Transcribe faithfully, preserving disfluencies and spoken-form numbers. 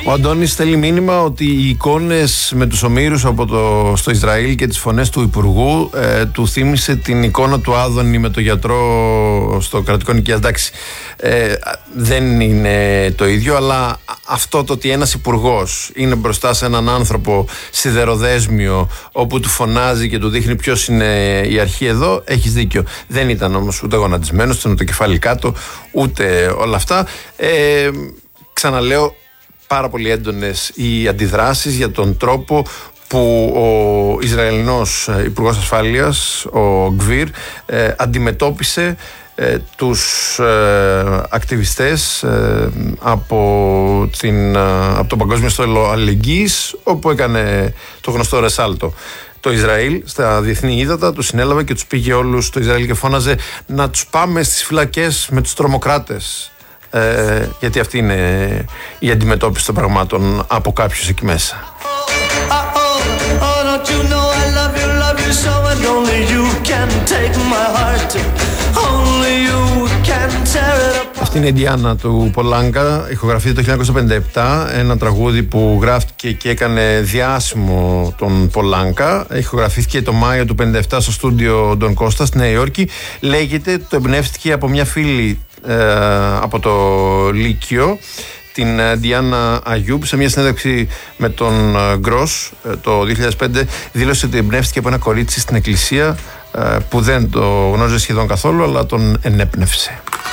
Ο Αντώνης στέλνει μήνυμα ότι οι εικόνες με τους ομήρους από το, στο Ισραήλ και τις φωνές του Υπουργού ε, του θύμισε την εικόνα του Άδωνη με το γιατρό στο κρατικό νοικιάς. Εντάξει, ε, δεν είναι το ίδιο, αλλά αυτό το ότι ένας υπουργός είναι μπροστά σε έναν άνθρωπο σιδεροδέσμιο όπου του φωνάζει και του δείχνει ποιος είναι η αρχή εδώ, έχεις δίκιο. Δεν ήταν όμως ούτε γονατισμένος, ούτε το κεφάλι κάτω, ούτε όλα αυτά. Ε, ξαναλέω, πάρα πολύ έντονες οι αντιδράσεις για τον τρόπο που ο Ισραηλινός Υπουργός Ασφάλειας, ο Γκβίρ, ε, αντιμετώπισε ε, τους ε, ακτιβιστές ε, από, την, ε, από τον Παγκόσμιο Στόλο Αλληλεγγύης, όπου έκανε το γνωστό ρεσάλτο. Το Ισραήλ στα διεθνή ύδατα τους συνέλαβε και τους πήγε όλους στο Ισραήλ και φώναζε να τους πάμε στις φυλακές με τους τρομοκράτες. Ε, γιατί αυτή είναι η αντιμετώπιση των πραγμάτων από κάποιους εκεί μέσα. Αυτή είναι η Διάννα του Πολάνκα, ηχογραφείται το χίλια εννιακόσια πενήντα επτά, ένα τραγούδι που γράφτηκε και έκανε διάσημο τον Πολάνκα. Ηχογραφήθηκε το Μάιο του πενήντα επτά στο στούντιο Ντον Κώστα στη Νέα Υόρκη. Λέγεται, το εμπνεύστηκε από μια φίλη ε, από το Λύκειο, την Διάννα Αγιούμπ. Σε μια συνέντευξη με τον Γκρος το δύο χιλιάδες πέντε δήλωσε ότι εμπνεύστηκε από ένα κορίτσι στην εκκλησία που δεν το γνώριζε σχεδόν καθόλου, αλλά τον ενέπνευσε.